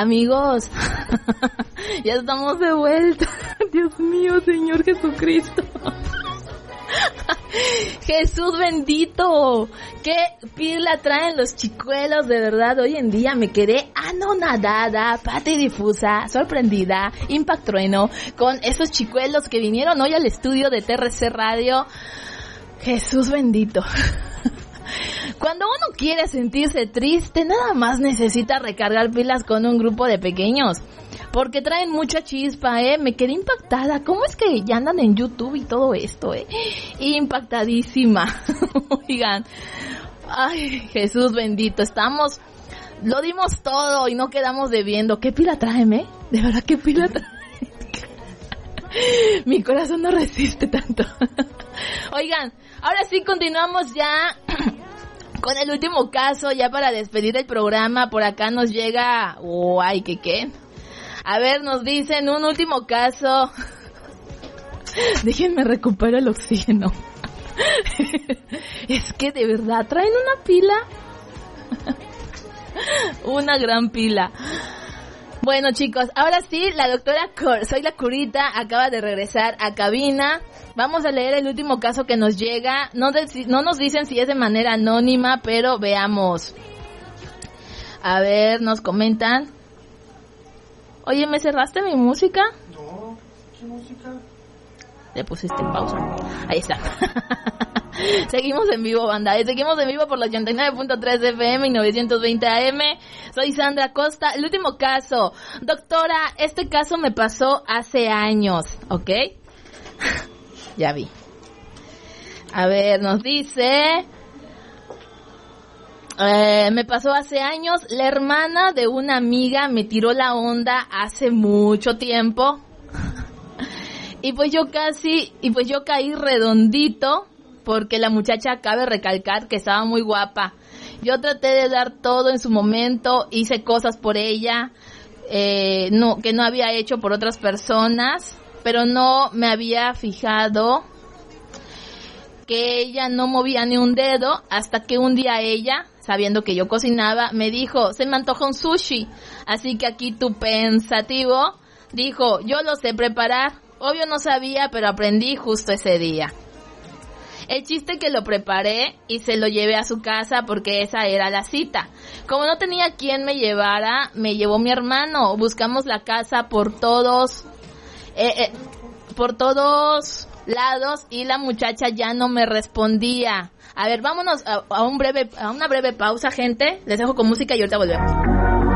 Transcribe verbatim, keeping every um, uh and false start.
Amigos, ya estamos de vuelta. Dios mío, Señor Jesucristo. Jesús bendito. ¿Qué pila traen los chicuelos? De verdad, hoy en día me quedé anonadada, patidifusa, sorprendida, impactrueno con esos chicuelos que vinieron hoy al estudio de T R C Radio. Jesús bendito. Cuando uno quiere sentirse triste, nada más necesita recargar pilas con un grupo de pequeños, porque traen mucha chispa, eh. Me quedé impactada. ¿Cómo es que ya andan en YouTube y todo esto, eh? Impactadísima. Oigan, ay, Jesús bendito, estamos, lo dimos todo y no quedamos debiendo. ¿Qué pila traen, eh? De verdad, ¿qué pila traen? Mi corazón no resiste tanto. Oigan, ahora sí continuamos ya con el último caso, ya para despedir el programa. Por acá nos llega, oh, ay, ¿qué qué? A ver, nos dicen un último caso. Déjenme recuperar el oxígeno. Es que de verdad traen una pila. Una gran pila. Bueno, chicos, ahora sí, la doctora Cor, soy la curita, acaba de regresar a cabina. Vamos a leer el último caso que nos llega. No, de, no nos dicen si es de manera anónima, pero veamos. A ver, nos comentan. Oye, ¿me cerraste mi música? No, ¿qué música? Le pusiste pausa. Ahí está. Seguimos en vivo, banda. Seguimos en vivo por los ochenta y nueve punto tres F M y novecientos veinte A M. Soy Sandra Costa. El último caso. Doctora, este caso me pasó hace años, ¿ok? Ya vi. A ver, nos dice... Eh, me pasó hace años. La hermana de una amiga me tiró la onda hace mucho tiempo. Y pues yo casi... Y pues yo caí redondito... Porque la muchacha, cabe recalcar que estaba muy guapa. Yo traté de dar todo en su momento, hice cosas por ella, eh, no, que no había hecho por otras personas, pero no me había fijado que ella no movía ni un dedo, hasta que un día ella, sabiendo que yo cocinaba, me dijo, se me antoja un sushi. Así que aquí tu pensativo dijo, yo lo sé preparar. Obvio no sabía, pero aprendí justo ese día. El chiste que lo preparé y se lo llevé a su casa porque esa era la cita. Como no tenía quien me llevara, me llevó mi hermano. Buscamos la casa por todos, eh, eh, por todos lados y la muchacha ya no me respondía. A ver, vámonos a, a un breve, a una breve pausa, gente. Les dejo con música y ahorita volvemos.